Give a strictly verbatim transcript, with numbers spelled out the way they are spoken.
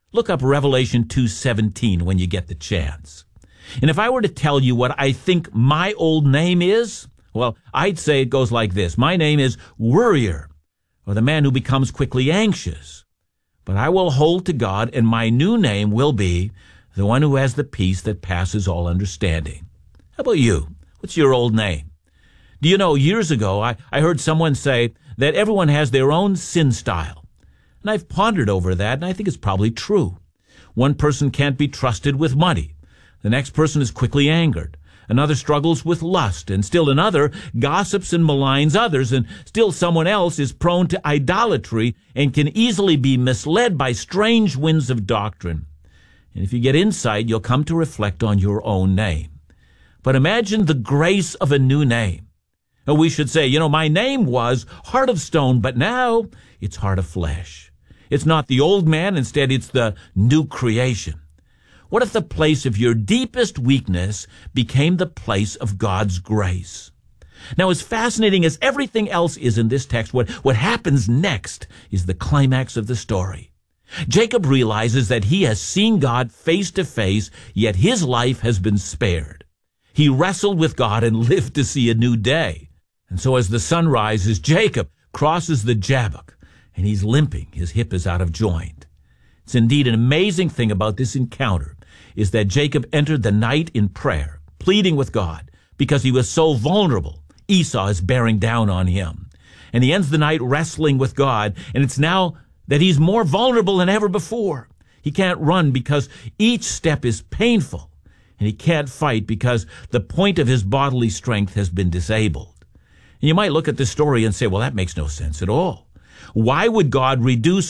Look up Revelation two seventeen when you get the chance. And if I were to tell you what I think my old name is, well, I'd say it goes like this. My name is Worrier, or the man who becomes quickly anxious. But I will hold to God, and my new name will be the one who has the peace that passes all understanding. How about you? What's your old name? Do you know, years ago, I, I heard someone say that everyone has their own sin style. And I've pondered over that, and I think it's probably true. One person can't be trusted with money. The next person is quickly angered. Another struggles with lust, and still another gossips and maligns others, and still someone else is prone to idolatry and can easily be misled by strange winds of doctrine. And if you get insight, you'll come to reflect on your own name. But imagine the grace of a new name. Now, we should say, you know, my name was Heart of Stone, but now it's Heart of Flesh. It's not the old man, instead it's the new creation. What if the place of your deepest weakness became the place of God's grace? Now, as fascinating as everything else is in this text, what, what happens next is the climax of the story. Jacob realizes that he has seen God face to face, yet his life has been spared. He wrestled with God and lived to see a new day. And so as the sun rises, Jacob crosses the Jabbok, and he's limping. His hip is out of joint. It's indeed an amazing thing about this encounter is that Jacob entered the night in prayer, pleading with God, because he was so vulnerable. Esau is bearing down on him. And he ends the night wrestling with God, and it's now that he's more vulnerable than ever before. He can't run because each step is painful, and he can't fight because the point of his bodily strength has been disabled. And you might look at this story and say, well, that makes no sense at all. Why would God reduce